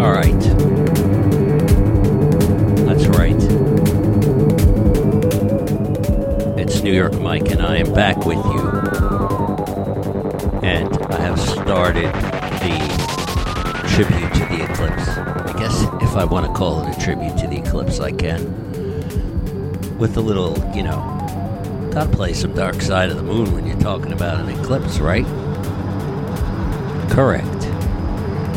All right. That's right. It's New York Mike, and I am back with you. And I have started the tribute to the eclipse. I guess if I want to call it a tribute to the eclipse, I can. With a little, gotta play some Dark Side of the Moon when you're talking about an eclipse, right? Correct.